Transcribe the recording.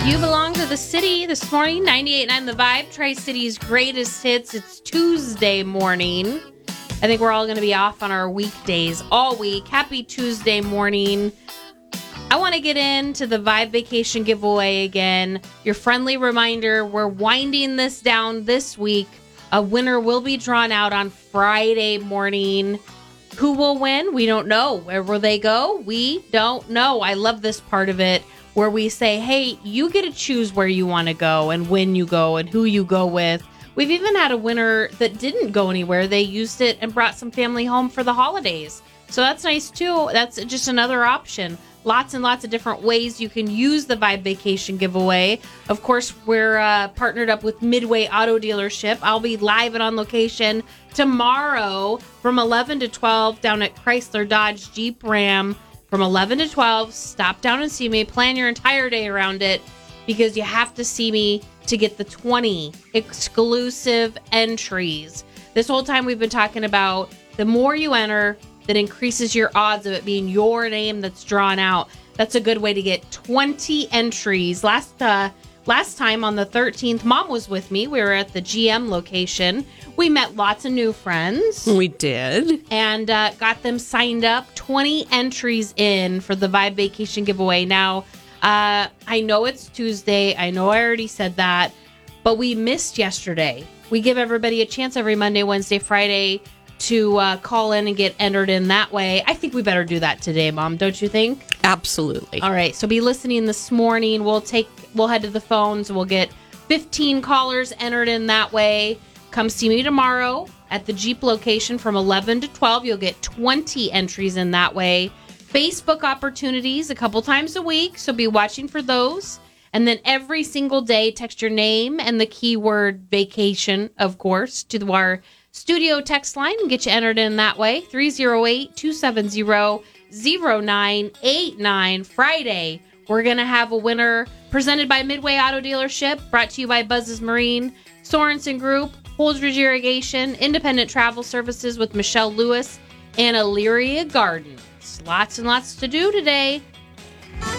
You belong to the city this morning, 98.9 The Vibe, Tri-City's greatest hits. It's Tuesday morning. I think we're all going to be off on our weekdays all week. Happy Tuesday morning. I want to get into the Vibe Vacation giveaway again. Your friendly reminder, we're winding this down this week. A winner will be drawn out on Friday morning. Who will win? We don't know. Where will they go? We don't know. I love this part of it, where we say, hey, you get to choose where you want to go and when you go and who you go with. We've even had a winner that didn't go anywhere. They used it and brought some family home for the holidays. So that's nice too. That's just another option. Lots and lots of different ways you can use the Vibe Vacation giveaway. Of course, we're partnered up with Midway Auto Dealership. I'll be live and on location tomorrow from 11 to 12 down at Chrysler Dodge Jeep Ram. From 11 to 12, stop down and see me. Plan your entire day around it because you have to see me to get the 20 exclusive entries. This whole time we've been talking about the more you enter, that increases your odds of it being your name that's drawn out. That's a good way to get 20 entries. Last time on the 13th, Mom was with me. We were at the GM location. We met lots of new friends. We did. And got them signed up. 20 entries in for the Vibe Vacation giveaway. Now, I know it's Tuesday. I know I already said that. But we missed yesterday. We give everybody a chance every Monday, Wednesday, Friday to call in and get entered in that way. I think we better do that today, Mom. Don't you think? Absolutely. All right. So be listening this morning. We'll head to the phones. We'll get 15 callers entered in that way. Come see me tomorrow at the Jeep location from 11 to 12. You'll get 20 entries in that way. Facebook opportunities a couple times a week. So be watching for those. And then every single day, text your name and the keyword vacation, of course, to our studio text line and get you entered in that way. 308-270-0989. Friday, we're going to have a winner presented by Midway Auto Dealership, brought to you by Buzz's Marine, Sorensen Group, Holdridge Irrigation, Independent Travel Services with Michelle Lewis, and Elyria Gardens. Lots and lots to do today.